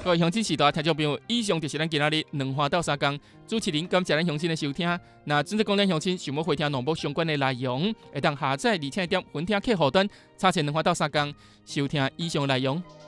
各位乡亲时代听众朋友，以上就是咱今仔日两花到三工主持人，感谢咱乡亲的收听。那真正讲咱乡亲想要回听农播相关的内容，会当下载而且点分听客户端，查询两花到三工收听以上内容。